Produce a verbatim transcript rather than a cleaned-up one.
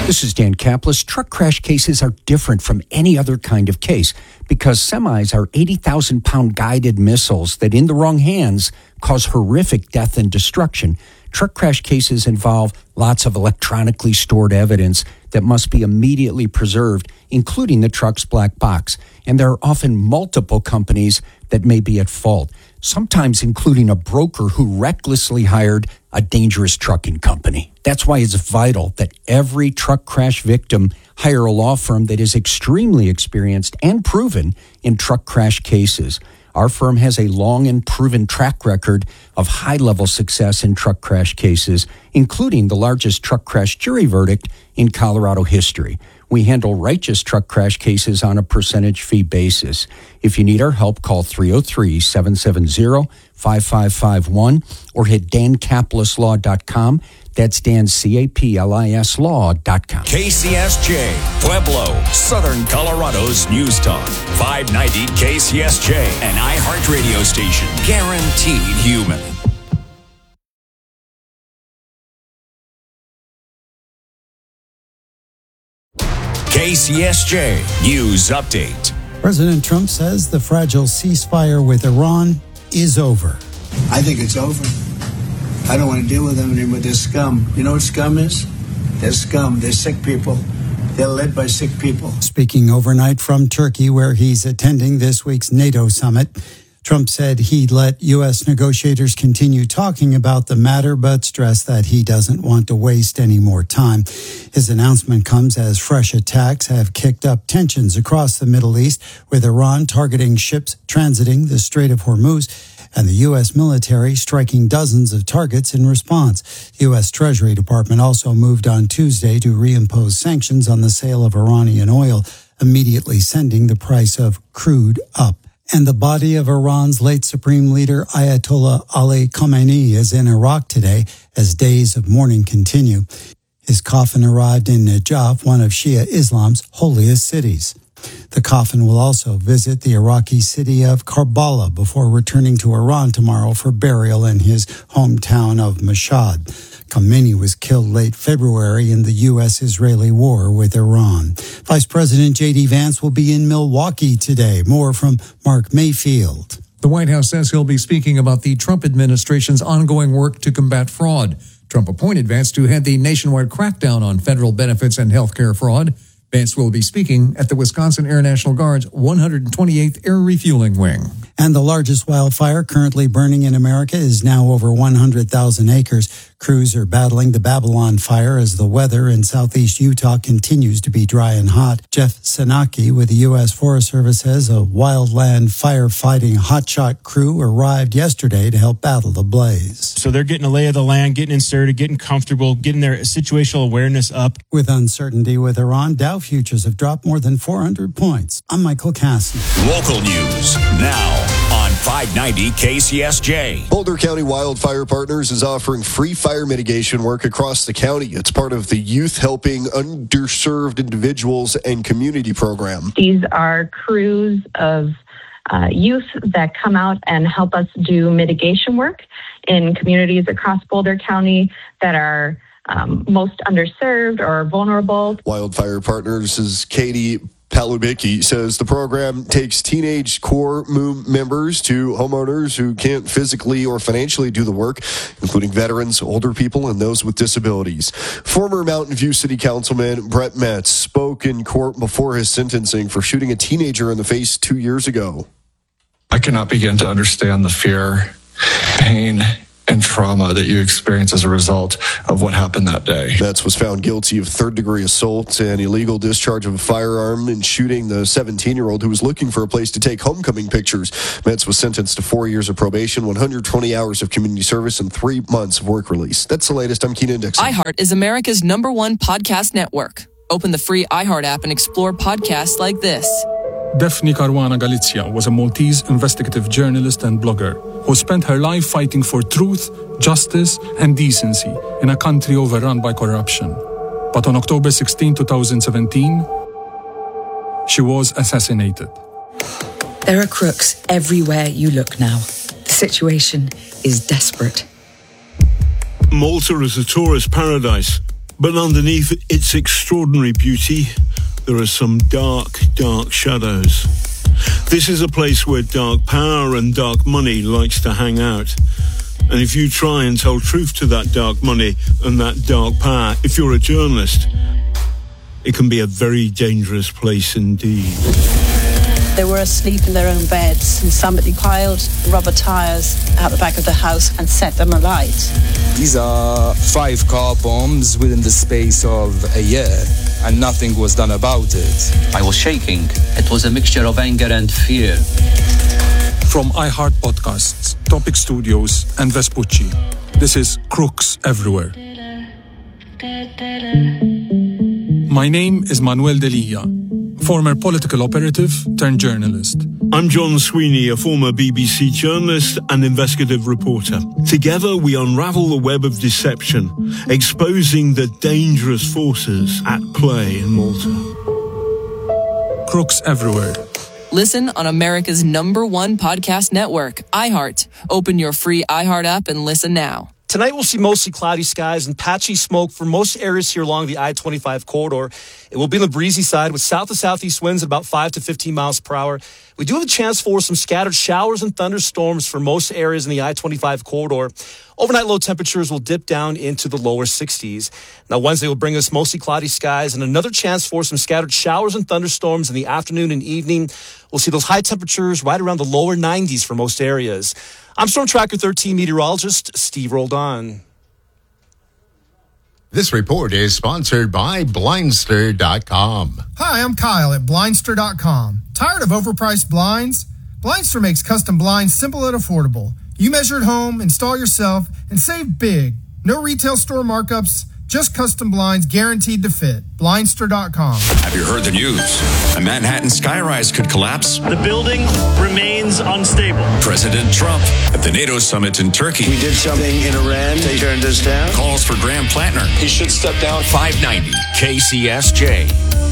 This is Dan Kaplis. Truck crash cases are different from any other kind of case because semis are eighty thousand pound guided missiles that in the wrong hands cause horrific death and destruction. Truck crash cases involve lots of electronically stored evidence that must be immediately preserved, including the truck's black box. And there are often multiple companies that may be at fault, sometimes including a broker who recklessly hired a dangerous trucking company. That's why it's vital that every truck crash victim hire a law firm that is extremely experienced and proven in truck crash cases. Our firm has a long and proven track record of high-level success in truck crash cases, including the largest truck crash jury verdict in Colorado history. We handle righteous truck crash cases on a percentage fee basis. If you need our help, call three oh three, seven seven zero, five five five one or hit dan kaplis law dot com. That's Dan, C A P L I S law dot com. K C S J, Pueblo, Southern Colorado's News Talk. five ninety K C S J, an iHeart radio station. Guaranteed human. K C S J News Update. President Trump says the fragile ceasefire with Iran is over. I think it's over. I don't want to deal with them anymore. They're scum. You know what scum is? They're scum. They're sick people. They're led by sick people. Speaking overnight from Turkey, where he's attending this week's NATO summit, Trump said he'd let U S negotiators continue talking about the matter, but stressed that he doesn't want to waste any more time. His announcement comes as fresh attacks have kicked up tensions across the Middle East, with Iran targeting ships transiting the Strait of Hormuz and the U S military striking dozens of targets in response. The U S Treasury Department also moved on Tuesday to reimpose sanctions on the sale of Iranian oil, immediately sending the price of crude up. And the body of Iran's late supreme leader, Ayatollah Ali Khamenei, is in Iraq today as days of mourning continue. His coffin arrived in Najaf, one of Shia Islam's holiest cities. The coffin will also visit the Iraqi city of Karbala before returning to Iran tomorrow for burial in his hometown of Mashhad. Khamenei was killed late February in the U S-Israeli war with Iran. Vice President J D Vance will be in Milwaukee today. More from Mark Mayfield. The White House says he'll be speaking about the Trump administration's ongoing work to combat fraud. Trump appointed Vance to head the nationwide crackdown on federal benefits and health care fraud. Vance will be speaking at the Wisconsin Air National Guard's one hundred twenty-eighth Air Refueling Wing. And the largest wildfire currently burning in America is now over one hundred thousand acres. Crews are battling the Babylon fire as the weather in southeast Utah continues to be dry and hot. Jeff Sanaki with the U S Forest Service says a wildland firefighting hotshot crew arrived yesterday to help battle the blaze. So they're getting a lay of the land, getting inserted, getting comfortable, getting their situational awareness up. With uncertainty with Iran, Dow futures have dropped more than four hundred points. I'm Michael Cassidy. Local news now on five ninety K C S J. Boulder County Wildfire Partners is offering free fire mitigation work across the county. It's part of the Youth Helping Underserved Individuals and Community Program. These are crews of uh, youth that come out and help us do mitigation work in communities across Boulder County that are um, most underserved or vulnerable. Wildfire Partners' Katie Palubicki says the program takes teenage core members to homeowners who can't physically or financially do the work, including veterans, older people, and those with disabilities. Former Mountain View City Councilman Brett Metz spoke in court before his sentencing for shooting a teenager in the face two years ago. I cannot begin to understand the fear, pain, and trauma that you experience as a result of what happened that day. Metz was found guilty of third-degree assault and illegal discharge of a firearm and shooting the seventeen-year-old who was looking for a place to take homecoming pictures. Metz was sentenced to four years of probation, one hundred twenty hours of community service, and three months of work release. That's the latest. I'm Keenan Dixon. iHeart is America's number one podcast network. Open the free iHeart app and explore podcasts like this. Daphne Caruana Galizia was a Maltese investigative journalist and blogger who spent her life fighting for truth, justice, and decency in a country overrun by corruption. But on October sixteenth, twenty seventeen, she was assassinated. There are crooks everywhere you look now. The situation is desperate. Malta is a tourist paradise, But underneath its extraordinary beauty, there are some dark, dark shadows. This is a place where dark power and dark money likes to hang out. And if you try and tell truth to that dark money and that dark power, if you're a journalist, it can be a very dangerous place indeed. They were asleep in their own beds, and somebody piled rubber tires out the back of the house and set them alight. These are five car bombs within the space of a year, and nothing was done about it. I was shaking. It was a mixture of anger and fear. From iHeart Podcasts, Topic Studios, and Vespucci, this is Crooks Everywhere. My name is Manuel Delia, former political operative turned journalist. I'm John Sweeney, a former B B C journalist and investigative reporter. Together, we unravel the web of deception, exposing the dangerous forces at play in Malta. Crooks Everywhere. Listen on America's number one podcast network, iHeart. Open your free iHeart app and listen now. Tonight, we'll see mostly cloudy skies and patchy smoke for most areas here along the I twenty-five corridor. It will be on the breezy side with south to southeast winds at about five to fifteen miles per hour. We do have a chance for some scattered showers and thunderstorms for most areas in the I twenty-five corridor. Overnight low temperatures will dip down into the lower sixties. Now, Wednesday will bring us mostly cloudy skies and another chance for some scattered showers and thunderstorms in the afternoon and evening. We'll see those high temperatures right around the lower nineties for most areas. I'm Storm Tracker thirteen meteorologist Steve Roldan. This report is sponsored by Blindster dot com. Hi, I'm Kyle at Blindster dot com. Tired of overpriced blinds? Blindster makes custom blinds simple and affordable. You measure at home, install yourself, and save big. No retail store markups, just custom blinds guaranteed to fit. Blindster dot com. Have you heard the news? A Manhattan skyrise could collapse. The building remains unstable. President Trump at the NATO summit in Turkey. We did something in Iran. They turned us down. Calls for Graham Plattner. He should step down. five ninety K C S J.